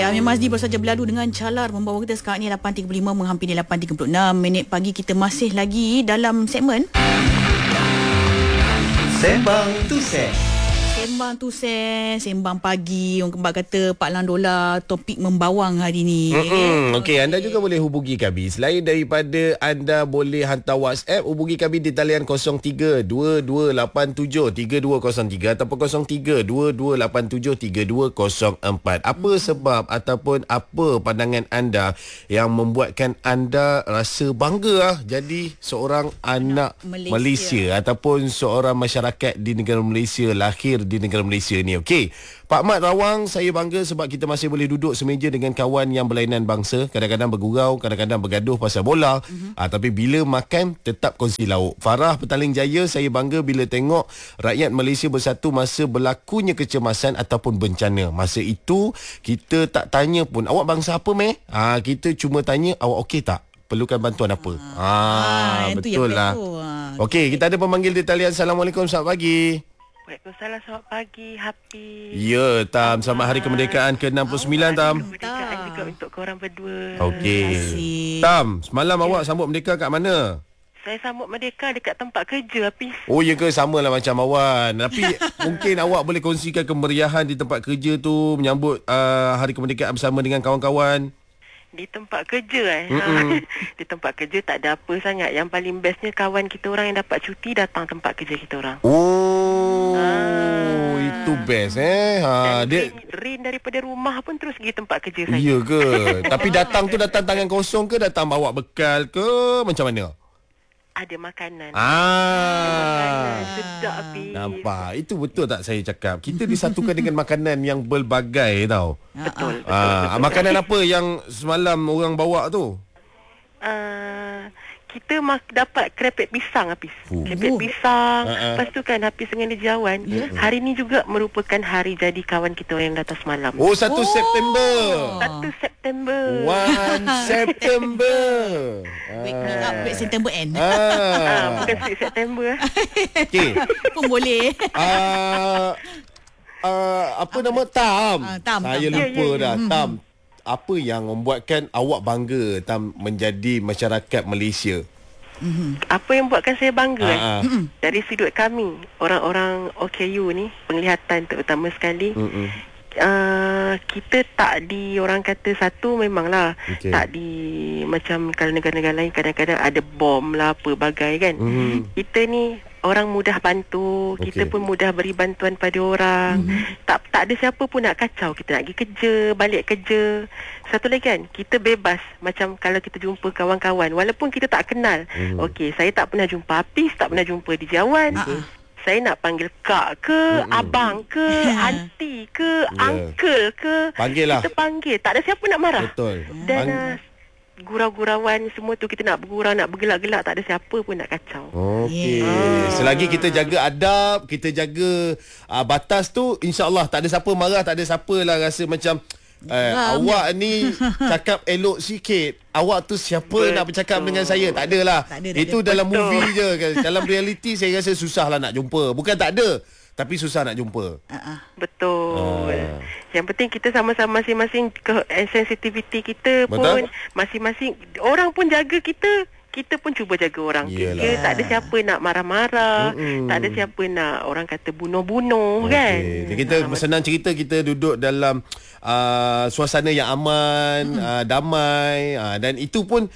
Amir Mazdi baru saja berlalu dengan calar membawa kita sekarang ni 8.35 menghampiri 8.36 minit pagi. Kita masih lagi dalam segmen Sembang Tusen. Sembang Tusen, Sembang Pagi. Orang kembang kata Pak Landola, topik membawang hari ni. Okey, anda juga boleh hubungi kami. Selain daripada anda boleh hantar WhatsApp, hubungi kami di talian 03-2287-3203 ataupun 03-2287-3204. Apa sebab ataupun apa pandangan anda yang membuatkan anda rasa bangga jadi seorang anak Malaysia ataupun seorang masyarakat di negara Malaysia, lahir di negara Malaysia ni. Okey, Pak Mat Rawang, saya bangga sebab kita masih boleh duduk semeja dengan kawan yang berlainan bangsa. Kadang-kadang bergurau, kadang-kadang bergaduh pasal bola, tapi bila makan tetap kongsi lauk. Farah Petaling Jaya, saya bangga bila tengok rakyat Malaysia bersatu masa berlakunya kecemasan ataupun bencana. Masa itu kita tak tanya pun awak bangsa apa meh? Kita cuma tanya awak okey tak? Perlukan bantuan apa? Betul lah. Okey, kita ada pemanggil di talian. Assalamualaikum, selamat pagi. Waalaikumsalam, selamat pagi. Happy. Ya, Tam. Selamat Hari Kemerdekaan ke-69, Tam. Kemerdekaan juga untuk korang berdua. Okey. Tam, semalam awak sambut Merdeka kat mana? Saya sambut Merdeka dekat tempat kerja, Hafiz. Oh, ya ke? Sama lah macam Awan. Tapi mungkin awak boleh kongsikan kemeriahan di tempat kerja tu menyambut Hari Kemerdekaan bersama dengan kawan-kawan. Di tempat kerja Di tempat kerja tak ada apa sangat. Yang paling bestnya kawan kita orang yang dapat cuti datang tempat kerja kita orang. Itu best dia rain daripada rumah pun terus pergi tempat kerja saya. Ya ke? Tapi datang tu datang tangan kosong ke datang bawa bekal ke? Macam mana? Ada makanan. Makanan sedap, Hafiz. Nampak? Itu betul tak saya cakap? Kita disatukan dengan makanan yang berbagai tau. Betul. Makanan apa yang semalam orang bawa tu? Kita dapat krepek pisang, Hafiz. Krepek pisang. Lepas tu kan Hafiz dengan Dijawan, hari ni juga merupakan hari jadi kawan kita yang datang semalam. 1 September. 1 September. 1 September. Wake me up with September end. Bukan sweet September. Okey. Pun boleh. Apa nama? Tam. Saya lupa dah. Tam. Apa yang membuatkan awak bangga, Tam, menjadi masyarakat Malaysia? Apa yang buatkan saya bangga? Dari sudut kami, orang-orang OKU ni, penglihatan terutama sekali, kita tak di, orang kata satu memanglah, tak di macam kalau negara-negara lain kadang-kadang ada bom lah apa bagai kan. Kita ni orang mudah bantu, kita pun mudah beri bantuan pada orang. Tak ada siapa pun nak kacau. Kita nak pergi kerja, balik kerja. Satu lagi kan, kita bebas. Macam kalau kita jumpa kawan-kawan, walaupun kita tak kenal. Okey, saya tak pernah jumpa Hafiz, tak pernah jumpa Dijawan. Saya nak panggil kak ke, abang ke, aunty ke, uncle ke, panggil lah. Kita panggil. Tak ada siapa nak marah. Betul. Dan gurau-gurauan semua tu, kita nak bergurau, nak bergelak-gelak, tak ada siapa pun nak kacau. Okey. Selagi kita jaga adab, kita jaga batas tu, insya-Allah tak ada siapa marah, tak ada siapa lah rasa macam awak ni cakap elok sikit, awak tu siapa nak bercakap dengan saya. Tak adalah. Itu dalam movie je. Dalam reality saya rasa susah lah nak jumpa. Bukan tak ada, tapi susah nak jumpa. Betul. Yang penting kita sama-sama masing-masing sensitivity kita pun masing-masing. Orang pun jaga kita, kita pun cuba jaga orang. Kita tak ada siapa nak marah-marah, tak ada siapa nak orang kata bunuh-bunuh kan. Kita senang cerita, kita duduk dalam suasana yang aman, damai, dan itu pun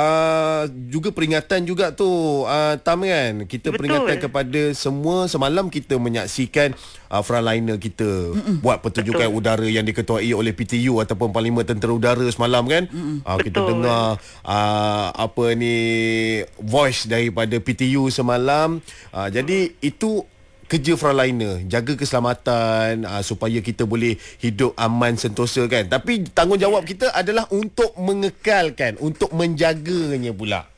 juga peringatan juga tu, Tam, kan. Kita peringatan kepada semua. Semalam kita menyaksikan frontliner kita buat pertunjukan udara yang diketuai oleh PTU ataupun Parlimen Tentera Udara semalam kan. Kita dengar apa ni, voice daripada PTU semalam. Jadi itu kerja frontliner, jaga keselamatan supaya kita boleh hidup aman sentosa kan. Tapi tanggungjawab kita adalah untuk mengekalkan, untuk menjaganya pula.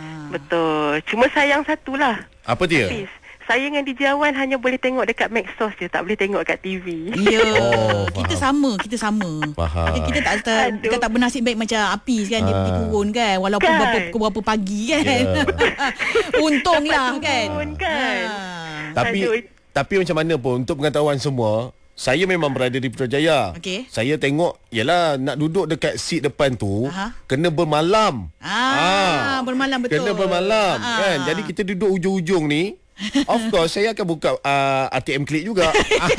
Betul. Cuma sayang satulah. Apa dia? Hafiz, saya dengan Dijawan hanya boleh tengok dekat Maxos je, tak boleh tengok kat TV. Ya, kita sama. Faham. Kita tak bernasib baik macam Apis kan, dia pergi turun kan, walaupun berapa pagi kan. Untunglah kan. Tapi macam mana pun, untuk pengetahuan semua, saya memang berada di Putrajaya. Okey. Saya tengok, yalah, nak duduk dekat seat depan tu, kena bermalam. Bermalam betul. Kena bermalam, kan? Jadi kita duduk ujung-ujung ni. Of course, saya akan buka RTM Klik juga.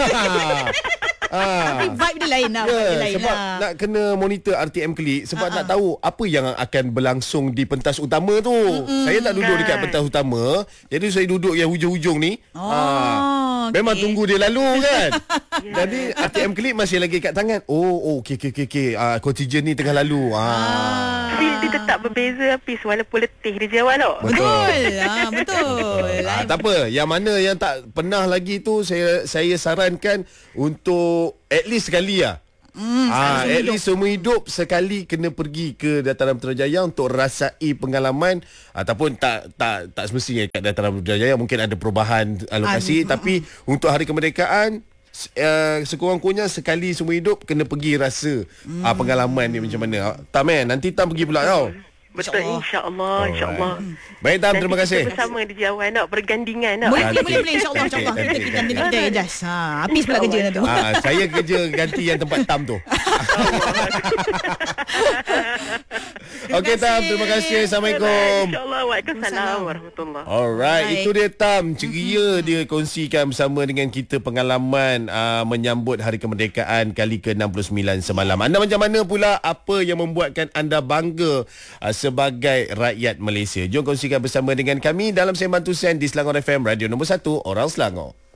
Tapi vibe dia lain lah. Sebab nak kena monitor RTM Klik, sebab nak tahu apa yang akan berlangsung di pentas utama tu. Saya tak duduk dekat pentas utama, jadi saya duduk yang hujung-hujung ni. Memang tunggu dia lalu kan. Jadi RTM Klik masih lagi kat tangan. Okey. Contingent ni tengah lalu. Feel dia tetap berbeza Hafiz, walaupun letih dia jawab tau. Betul. Betul. Tak apa, yang mana yang tak pernah lagi tu, saya sarankan untuk at least sekali lah. At least seumur hidup sekali kena pergi ke Dataran Putrajaya untuk rasai pengalaman. Ataupun tak semestinya kat Dataran Putrajaya, mungkin ada perubahan alokasi, tapi untuk Hari Kemerdekaan sekurang-kurangnya sekali seumur hidup kena pergi rasa pengalaman ni macam mana. Tam nanti Tam pergi pula tau. Betul, insya-Allah. Baik Tam, terima kasih. Kita bersama di Jawan nak bergandingan nak. Boleh insya-Allah. Kita ganti jas. Habis pula kerja dah tu. Saya kerja ganti yang tempat Tam tu. Okey Tam, terima kasih. Assalamualaikum. InsyaAllah. Waalaikumsalam warahmatullahi. Alright, itu dia Tam. Ceria dia kongsikan bersama dengan kita pengalaman menyambut Hari Kemerdekaan kali ke-69 semalam. Anda macam mana pula? Apa yang membuatkan anda bangga sebagai rakyat Malaysia? Jom kongsikan bersama dengan kami dalam Sembang Tusen di Selangor FM, radio nombor 1 Orang Selangor.